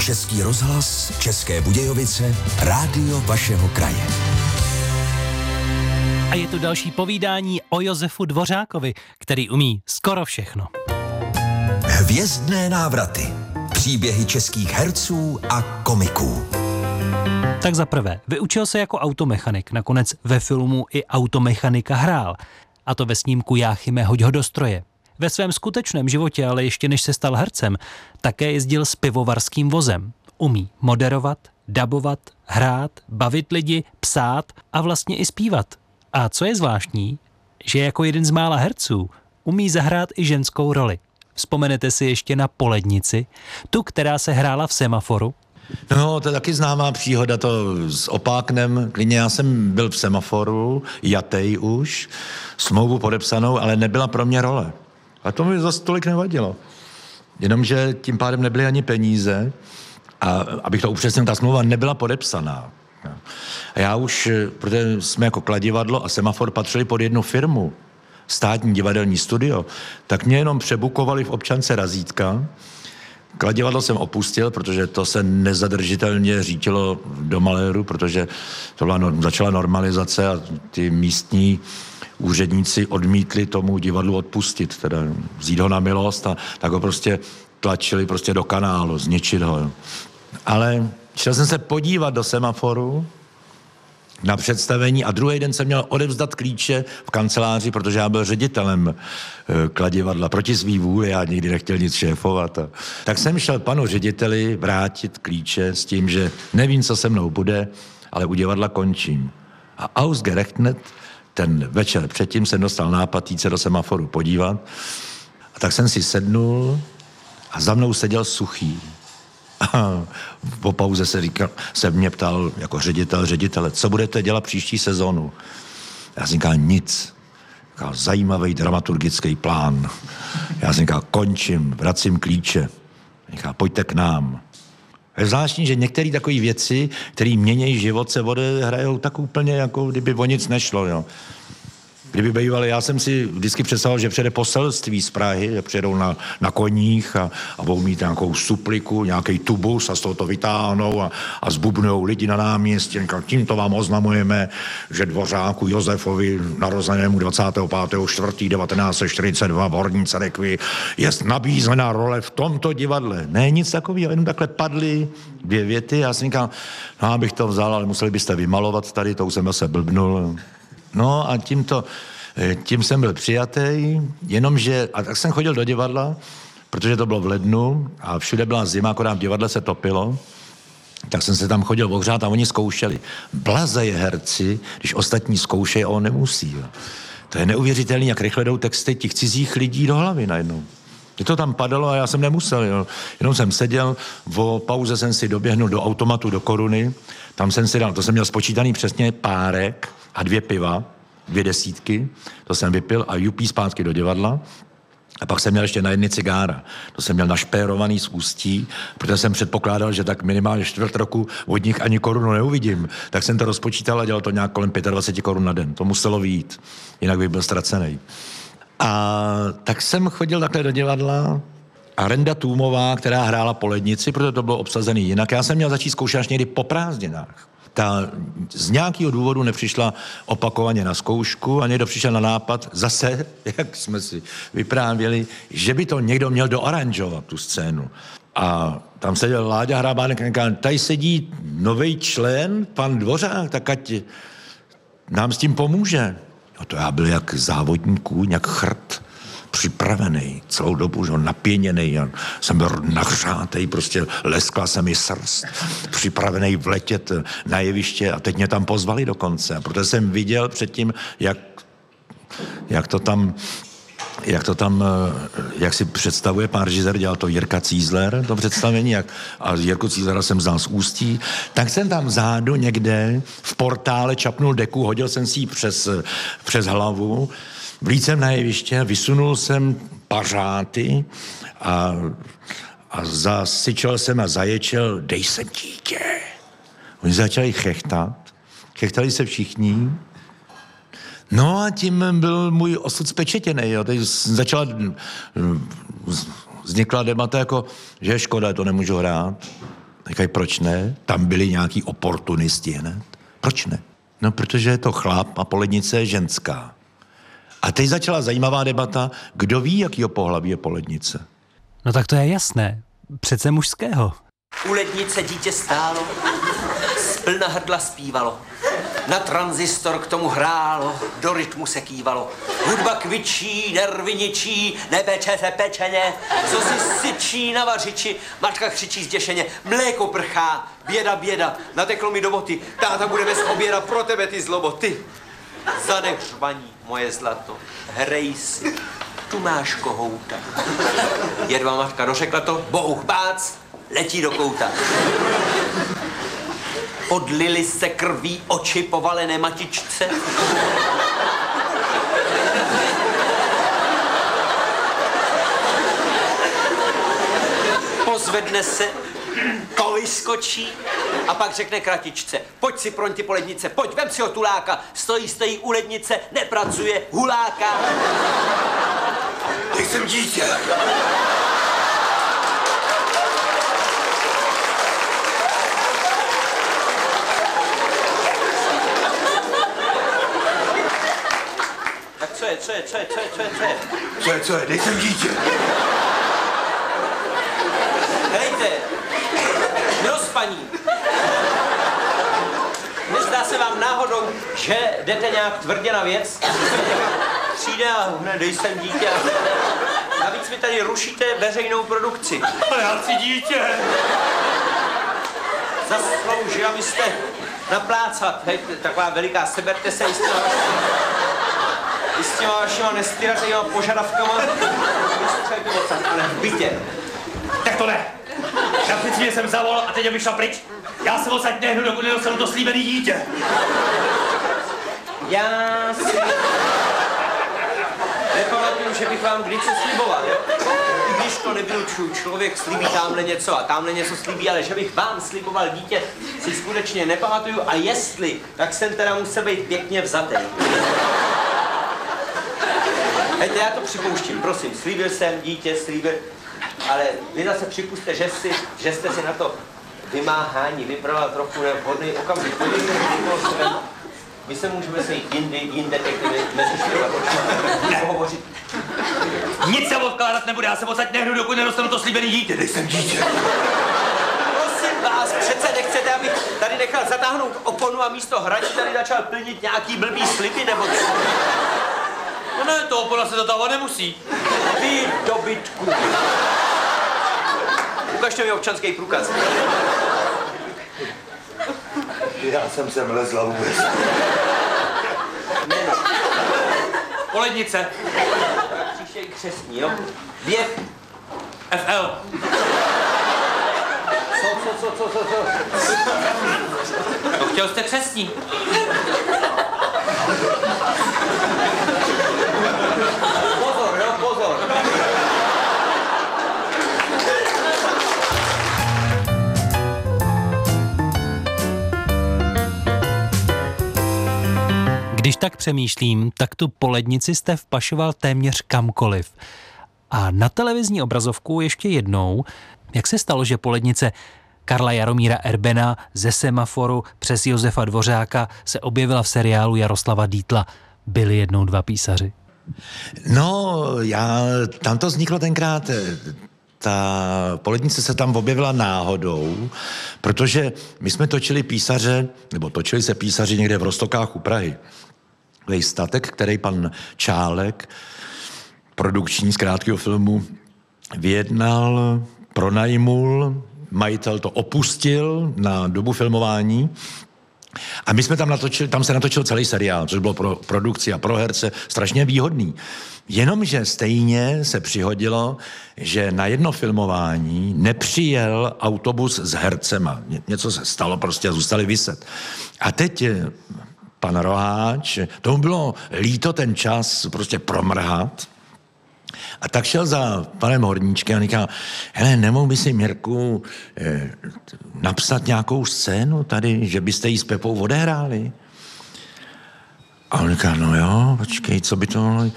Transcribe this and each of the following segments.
Český rozhlas, České Budějovice, rádio vašeho kraje. A je tu další povídání o Josefu Dvořákovi, který umí skoro všechno. Hvězdné návraty. Příběhy českých herců a komiků. Tak za prvé, vyučil se jako automechanik, nakonec ve filmu i automechanika hrál. A to ve snímku Jáchyme, hoď ho do stroje. Ve svém skutečném životě, ale ještě než se stal hercem, také jezdil s pivovarským vozem. Umí moderovat, dabovat, hrát, bavit lidi, psát a vlastně i zpívat. A co je zvláštní, že jako jeden z mála herců umí zahrát i ženskou roli. Vzpomenete si ještě na Polednici, tu, která se hrála v Semaforu? No, to je taky známá příhoda, to s Opáknem. Klidně já jsem byl v Semaforu, jatej už, smlouvu podepsanou, ale nebyla pro mě role. A to mi zase tolik nevadilo. Jenomže tím pádem nebyly ani peníze a abych to upřesnil, ta smlouva nebyla podepsaná. A já už, protože jsme jako Kladivadlo a Semafor patřili pod jednu firmu, Státní divadelní studio, tak mě jenom přebukovali v občance razítka. Kladivadlo jsem opustil, protože to se nezadržitelně řítilo do maléru, protože to začala normalizace a ty místní úředníci odmítli tomu divadlu odpustit, teda vzít ho na milost a tak ho prostě tlačili prostě do kanálu, zničit ho. Ale šel jsem se podívat do Semaforu na představení a druhý den jsem měl odevzdat klíče v kanceláři, protože já byl ředitelem Kladivadla proti svý vůli, já nikdy nechtěl nic šéfovat. Tak jsem šel panu řediteli vrátit klíče s tím, že nevím, co se mnou bude, ale u divadla končím. A ausgerechnet ten večer předtím jsem dostal nápad jít se do Semaforu podívat a tak jsem si sednul a za mnou seděl Suchý. A po pauze se mě ptal jako ředitele, co budete dělat příští sezonu? Já jsem říkal, nic. Říkal, zajímavý dramaturgický plán. Já jsem říkal, končím, vracím klíče. Říkal, pojďte k nám. Je zvláštní, že některé takové věci, které mění život, se odehrajou tak úplně, jako kdyby o nic nešlo. Jo. Kdyby bývali, já jsem si vždycky představoval, že přijede poselství z Prahy, že přijedou na koních a budou mít nějakou supliku, nějaký tubus a z toho to vytáhnou a zbubnujou lidi na náměstí. Tímto vám oznamujeme, že Dvořáku Josefovi narozenému 25.4.1942 v Horní Cerekvi je nabízená role v tomto divadle. Ne, nic takového, jenom takhle padly dvě věty. Já jsem říkal, no abych to vzal, ale museli byste vymalovat tady, to už jsem se blbnul. No a tím jsem byl přijatý, jenomže, a tak jsem chodil do divadla, protože to bylo v lednu a všude byla zima, akorát v divadle se topilo, tak jsem se tam chodil ohřát a oni zkoušeli. Blazeje herci, když ostatní zkoušejí, a on nemusí. Jo. To je neuvěřitelný, jak rychle jdou texty těch cizích lidí do hlavy najednou. Mě to tam padalo a já jsem nemusel, jo. Jenom jsem seděl, v pauze jsem si doběhnul do automatu, do Koruny, tam jsem si dal, to jsem měl spočítaný přesně párek a 2 piva, 2 desítky, to jsem vypil a jupí zpátky do divadla. A pak jsem měl ještě na 1 cigára. To jsem měl našpérovaný z ústí, protože jsem předpokládal, že tak minimálně 4 roku od nich ani korunu neuvidím. Tak jsem to rozpočítal a dělal to nějak kolem 25 korun na den. To muselo vyjít, jinak bych byl ztracený. A tak jsem chodil takhle do divadla a Renda Tůmová, která hrála Polednici, protože to bylo obsazený jinak. Já jsem měl začít zkoušet až někdy po prázdninách. Ta z nějakého důvodu nepřišla opakovaně na zkoušku a někdo přišel na nápad zase, jak jsme si vyprávěli, že by to někdo měl doaranžovat, tu scénu. A tam seděl Láďa Hrabánek a říkal, tady sedí nový člen, pan Dvořák, tak ať nám s tím pomůže. No to já byl jak závodní kůň, jak chrt, připravený, celou dobu, že napěněný, jsem byl nahřátej, prostě leskla se mi srst, připravený vletět na jeviště a teď mě tam pozvali dokonce, a protože jsem viděl předtím, jak si představuje pan režisér, dělal to Jirka Cízler, to představení, a Jirku Cízlera jsem znal z Ústí, tak jsem tam vzadu někde v portále čapnul deku, hodil jsem si ji přes hlavu, vlíc jsem na jeviště, vysunul jsem pařáty a zasyčel jsem a zaječel, dej sem dítě. Oni začali chechtat, chechtali se všichni. No a tím byl můj osud spečetěnej. Jo. Teď vznikla debata jako, že je škoda, to nemůžu hrát. Říkají, proč ne? Tam byli nějaký oportunisti hned. Proč ne? No, protože je to chlap a polednice je ženská. A teď začala zajímavá debata, kdo ví, jakýho pohlaví je polednice. No tak to je jasné. Přece mužského. U lednice dítě stálo, z plna hrdla zpívalo. Na tranzistor k tomu hrálo, do rytmu se kývalo. Hudba kvičí, nervy ničí, nepeče se pečeně, co si syčí na vařiči, matka křičí zděšeně, mléko prchá, běda, běda, nateklo mi do boty, táta bude bez oběda pro tebe ty zloboty. Zadech řvaní, moje zlato, hrej si, tu máš kohouta. Jedva matka dořekla to, bouch bác, letí do kouta. Odlily se krví oči povalené matičce. Pozvedne se, to vyskočí a pak řekne kratičce. Pojď si pronti po lednice, pojď, vem si ho tuláka. Stojí u lednice, nepracuje, huláka. Teď jsem dítě. Co je? Dej sem dítě. Helejte, rozpaní. Nezdá se vám náhodou, že jdete nějak tvrdě na věc? Přijde a dej sem dítě. Navíc mi tady rušíte veřejnou produkci. Ale já chci dítě. Zasloužila byste naplácat. Hej, taková veliká, seberte se i s těma vašima nestyratýma požadavkama. Vystřelujte odsad, ale v bytě. Tak to ne. Já přeci jsem zavolal a teď je vyšla pryč. Já se odsaď nehnu, dokud nedostanu to slíbený dítě. Já si nepamatuju, že bych vám kdy co sliboval, jo? I když to nevylučuju, člověk slíbí tamhle něco a tamhle něco slíbí, ale že bych vám sliboval dítě, si skutečně nepamatuju a jestli, tak jsem teda musel být pěkně vzatý. Hejte, já to připouštím, prosím, slíbil jsem dítě, ale vy zase připuste, že jste si na to vymáhání vybral trochu nevhodný okamžik. My se můžeme sejít jinde, mezi čtyřma pohovořit. Nic se odkládat nebude, já se odsaď nehnu, dokud nedostanu to slíbený dítě. Dej sem dítě. Prosím vás, přece nechcete, abych tady nechal zatáhnout oponu a místo hraní tady začal plnit nějaký blbý sliby, nebo co? No ne, to opona se zatávat nemusí. Vy dobytku. Ukažte mi občanský průkaz. Já jsem sem lezla vůbec. Jméno. Polednice. Příště i křestní, jo? Věk. FL. Co? No chtěl jste křestní. Pozor, jo, pozor. Když tak přemýšlím, tak tu polednici jste vpašoval téměř kamkoliv. A na televizní obrazovku ještě jednou, jak se stalo, že polednice Karla Jaromíra Erbena ze Semaforu přes Josefa Dvořáka se objevila v seriálu Jaroslava Dietla. Byli jednou dva písaři. No, tam to vzniklo tenkrát, ta polednice se tam objevila náhodou, protože my jsme točili se písaři někde v Roztokách u Prahy. Takový statek, který pan Čálek, produkční z krátkého filmu, vyjednal, pronajmul, majitel to opustil na dobu filmování a my jsme tam se natočil celý seriál, což bylo pro produkci a pro herce strašně výhodný. Jenomže stejně se přihodilo, že na jedno filmování nepřijel autobus s hercema. Něco se stalo, prostě zůstali viset. A teď pan Roháč, tomu bylo líto ten čas prostě promrhat. A tak šel za panem Horníčkem a říkal, hele, nemohl by si, Mirku, napsat nějakou scénu tady, že byste jí s Pepou odehráli? A on říkal, no jo, počkej,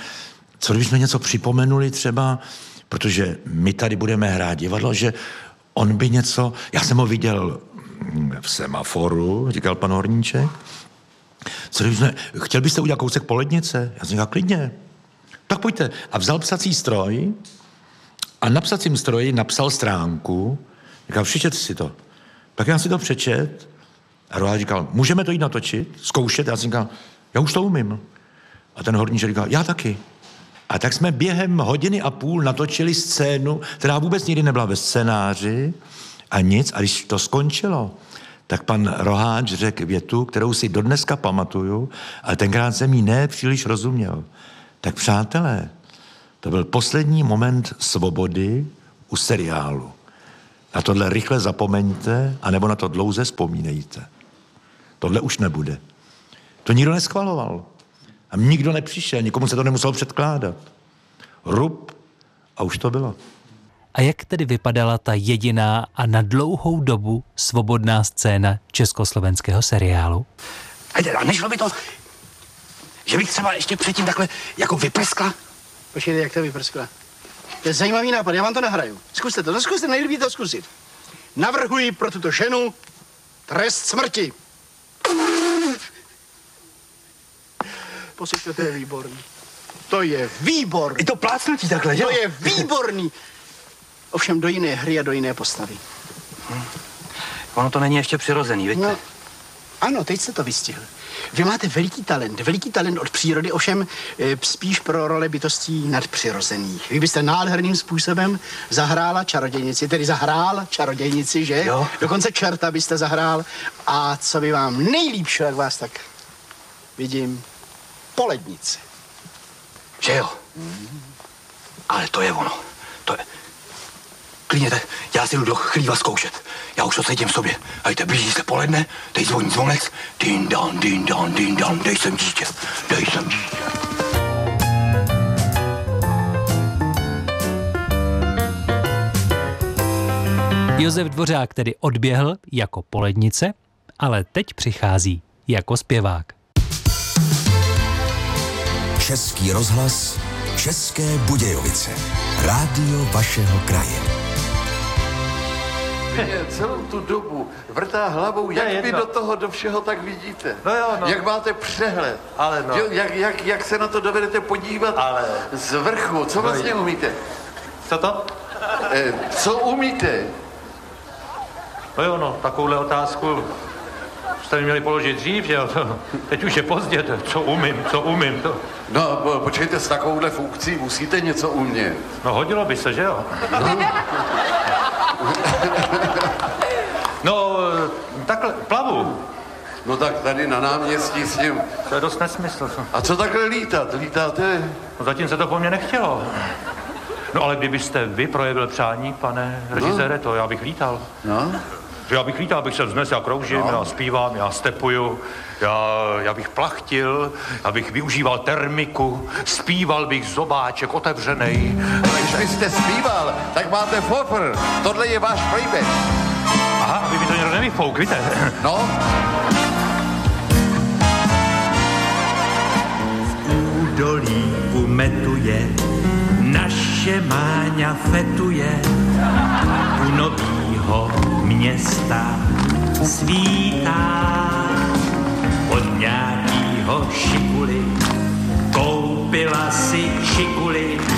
co kdybychom něco připomenuli třeba, protože my tady budeme hrát divadlo, že on by něco, já jsem ho viděl v semaforu, říkal pan Horníček, chtěl byste udělat kousek po lednice? Já jsem říkal, klidně. Tak pojďte. A vzal psací stroj a na psacím stroji napsal stránku, říkal, přečtěte si to. Tak já si to přečet a Roháč říkal, můžeme to jít natočit, zkoušet? Já jsem říkal, já už to umím. A ten Horníček říkal, já taky. A tak jsme během 1.5 hodiny natočili scénu, která vůbec nikdy nebyla ve scénáři a nic. A když to skončilo, tak pan Roháč řekl větu, kterou si dodneska pamatuju, ale tenkrát jsem jí ne příliš rozuměl. Tak přátelé, to byl poslední moment svobody u seriálu. Na tohle rychle zapomeňte, anebo na to dlouze vzpomínejte. Tohle už nebude. To nikdo neschvaloval. A nikdo nepřišel, nikomu se to nemuselo předkládat. Rub a už to bylo. A jak tedy vypadala ta jediná a na dlouhou dobu svobodná scéna československého seriálu? A nešlo by to, že bych třeba ještě předtím takhle jako vyprskla? Počkejte, jak to vyprskla? To je zajímavý nápad, já vám to nahraju. Zkuste to, nejlíp to zkusit. Navrhuji pro tuto ženu trest smrti. Poslyšte, to je výborný. To je výborný. I to plácnutí takhle, že? To je výborný. Ovšem do jiné hry a do jiné postavy. Ono to není ještě přirozený, vidíte? No, ano, teď jste to vystihl. Vy máte veliký talent od přírody, ovšem spíš pro role bytostí nadpřirozených. Vy byste nádherným způsobem zahrála čarodějnici, tedy zahrál čarodějnici, že? Jo. Dokonce čerta byste zahrál. A co by vám nejlíp šlo, jak vás tak vidím, po lednici. Že jo? Ale to je ono. To je... Klidněte, já si jdu do chlíva zkoušet. Já už to cítím v sobě. Hejte, blíží se poledne, teď zvoní zvonec. Din dan, dej sem dítě. Josef Dvořák tedy odběhl jako polednice, ale teď přichází jako zpěvák. Český rozhlas, České Budějovice. Rádio vašeho kraje. Mě celou tu dobu vrtá hlavou, jak vy do všeho tak vidíte. No jo, no. Jak máte přehled. Ale no. Jak se na to dovedete podívat z vrchu. Co vlastně umíte? Co to? Co umíte? No jo, no, takovouhle otázku jste mi měli položit dřív, že jo? Teď už je pozdě, co umím. To. No, počkejte, s takovouhle funkcí musíte něco umět. No, hodilo by se, že jo? No, takhle, plavu. No tak tady na náměstí s ním. To je dost nesmysl. A co takhle lítat? Lítáte? No, zatím se to po mně nechtělo. No, ale kdybyste vy projevil přání, pane režisére, to já bych lítal. No? Já bych lítal, abych se vznesl, já kroužím, já zpívám, já stepuju, já bych plachtil, já bych využíval termiku, zpíval bych zobáček otevřenej. Když byste zpíval, tak máte fofr. Tohle je váš playback. Aha, aby mi to někdo nevyfouk, víte? No? V údolí umetuje, naše Máňa fetuje, u novýho města svítá. Od nějakýho šikuly koupila si šikuly,